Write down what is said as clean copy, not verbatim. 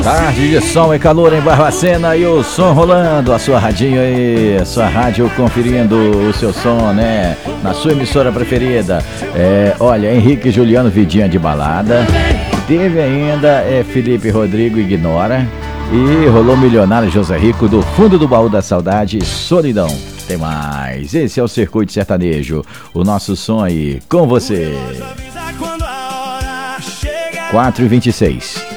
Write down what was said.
Tarde de sol e calor em Barbacena e o som rolando, a sua radinho aí, a sua rádio conferindo o seu som, né? Na sua emissora preferida. Olha, Henrique e Juliano Vidinha de balada. Teve ainda Felipe Rodrigo Ignora. E rolou Milionário José Rico do fundo do baú da saudade, Solidão. Tem mais. Esse é o Circuito Sertanejo. O nosso som aí com você. 4h26.